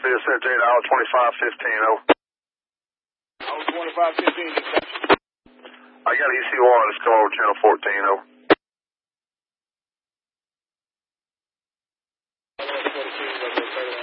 CSH 8 hour 2515, over. Hour 2515, dispatch. I got EC1, let's go over channel 14, over.